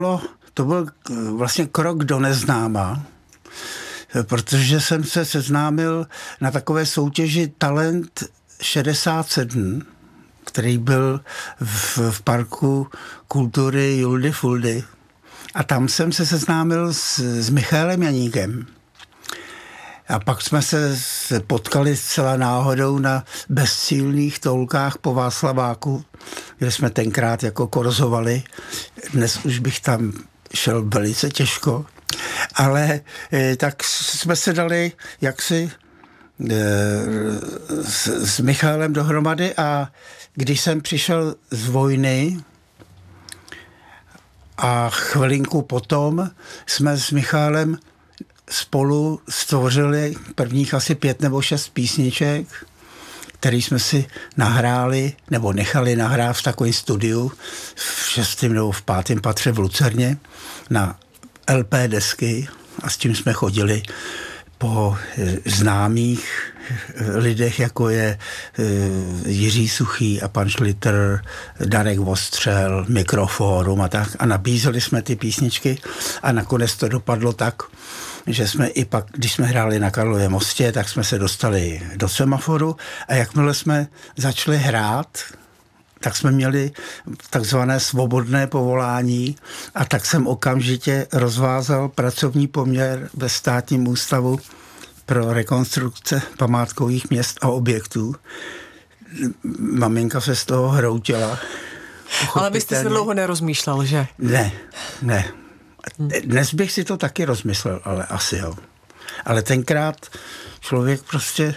To byl vlastně krok do neznáma, protože jsem se seznámil na takové soutěži Talent 67, který byl v parku kultury Juldy Fuldy. A tam jsem se seznámil s Michaelem Janíkem. A pak jsme se potkali zcela náhodou na bezcílných toulkách po Václaváku, kde jsme tenkrát jako korzovali. Dnes už bych tam šel velice těžko. Ale tak jsme se dali jaksi s Michalem dohromady a když jsem přišel z vojny a chvilinku potom jsme s Michalem spolu stvořili prvních asi 5 nebo 6 písniček, který jsme si nahráli nebo nechali nahrát v takovém studiu v 6. nebo v 5. patře v Lucerně na LP desky a s tím jsme chodili po známých lidech, jako je Jiří Suchý a pan Šlitr, Darek Vostřel, Mikrofórum a tak. A nabízeli jsme ty písničky a nakonec to dopadlo tak, že jsme i pak, když jsme hráli na Karlově mostě, tak jsme se dostali do Semaforu a jakmile jsme začali hrát, tak jsme měli takzvané svobodné povolání a tak jsem okamžitě rozvázal pracovní poměr ve Státním ústavu pro rekonstrukce památkových měst a objektů. Maminka se z toho hroutila. Ale vy jste se dlouho nerozmýšlel, že? Ne. Dnes bych si to taky rozmyslel, ale asi jo. Ale tenkrát člověk prostě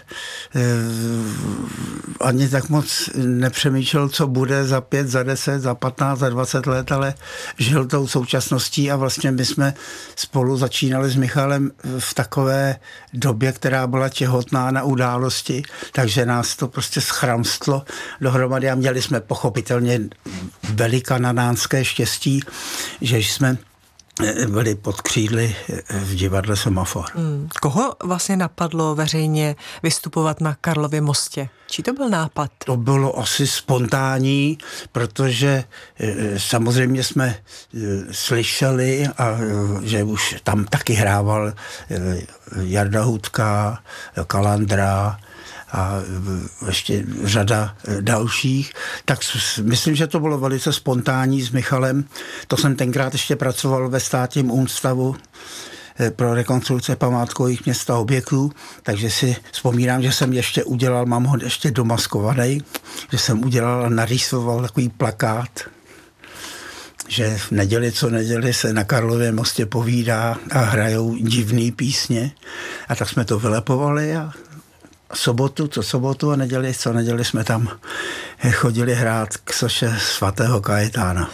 ani tak moc nepřemýšlel, co bude za 5, za 10, za 15, za 20 let, ale žil tou současností a vlastně my jsme spolu začínali s Michalem v takové době, která byla těhotná na události, takže nás to prostě schramstlo dohromady a měli jsme pochopitelně velikanadánské štěstí, že jsme byli pod křídly v divadle Semafor. Koho vlastně napadlo veřejně vystupovat na Karlově mostě? Čí to byl nápad? To bylo asi spontánní, protože samozřejmě jsme slyšeli, a že už tam taky hrával Jarda Hudka, Kalandra a ještě řada dalších, tak myslím, že to bylo velice spontánní s Michalem. To jsem tenkrát ještě pracoval ve Státním ústavu pro rekonstrukce památkových měst a objektů, takže si vzpomínám, že jsem ještě udělal, mám ho ještě domaskovaný, že jsem udělal a narýsoval takový plakát, že v neděli co neděli se na Karlově mostě povídá a hrajou divný písně. A tak jsme to vylepovali a sobotu co sobotu a neděli co neděli jsme tam chodili hrát k soše svatého Kajetána.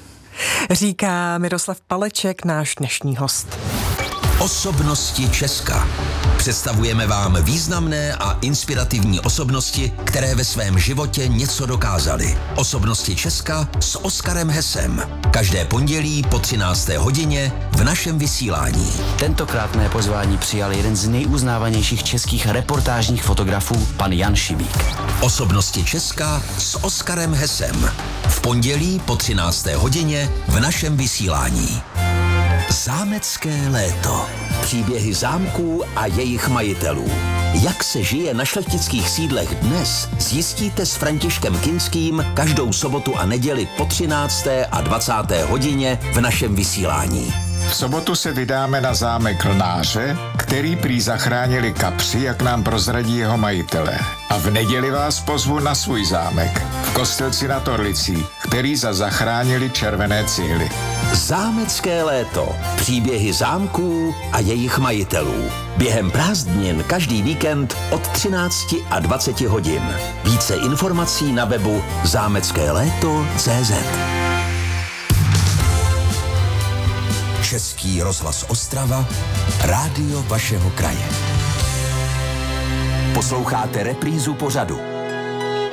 Říká Miroslav Paleček, náš dnešní host. Osobnosti Česka. Představujeme vám významné a inspirativní osobnosti, které ve svém životě něco dokázaly. Osobnosti Česka s Oskarem Hesem. Každé pondělí po 13. hodině v našem vysílání. Tentokrát mé pozvání přijal jeden z nejuznávanějších českých reportážních fotografů, pan Jan Šibík. Osobnosti Česka s Oskarem Hesem. V pondělí po 13. hodině v našem vysílání. Zámecké léto. Příběhy zámků a jejich majitelů. Jak se žije na šlechtických sídlech dnes, zjistíte s Františkem Kinským každou sobotu a neděli po 13. a 20. hodině v našem vysílání. V sobotu se vydáme na zámek Lnáře, který prý zachránili kapři, jak nám prozradí jeho majitelé. A v neděli vás pozvu na svůj zámek v Kostelci nad Orlicí, který zachránili červené cihly. Zámecké léto. Příběhy zámků a jejich majitelů. Během prázdnin každý víkend od 13 a 20 hodin. Více informací na webu zámeckéléto.cz. Český rozhlas Ostrava, rádio vašeho kraje. Posloucháte reprízu pořadu